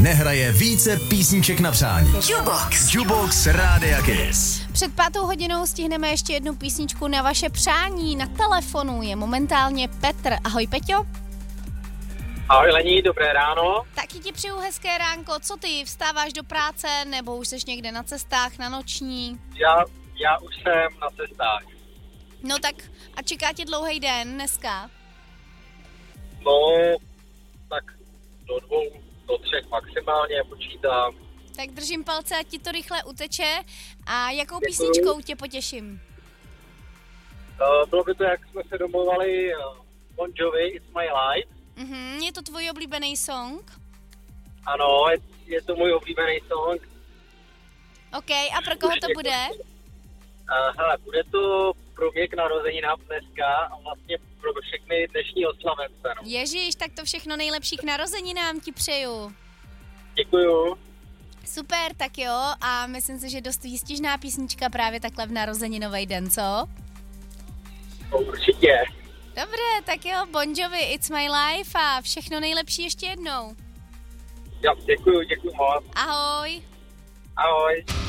nehraje více písniček na přání. Jukebox Rádia Kiss. Před 5:00 stihneme ještě jednu písničku na vaše přání. Na telefonu je momentálně Petr. Ahoj, Peťo. Ahoj Lení, dobré ráno. Taky ti přeju hezké ránko. Co ty, vstáváš do práce nebo už jsi někde na cestách, na noční? Já už jsem na cestách. No tak a čeká tě dlouhý den dneska? No, tak do 2, do 3 maximálně počítám. Tak držím palce, ať ti to rychle uteče. A jakou písničkou tě potěším? Bylo by to, jak jsme se domluvali, Bon Jovi, It's My Life. Je to tvůj oblíbený song? Ano, je to můj oblíbený song. OK, a pro koho to bude? Hele, bude to pro mě k narozeninám dneska a vlastně pro všechny dnešní oslavence. No. Ježíš, tak to všechno nejlepší k narozeninám ti přeju. Děkuju. Super, tak jo, a myslím si, že dost výstižná písnička právě takhle v narozeninový den, co? Určitě. Dobré, tak jo, Bon Jovi, It's My Life a všechno nejlepší ještě jednou. Jo, děkuju moc. Ahoj. Ahoj.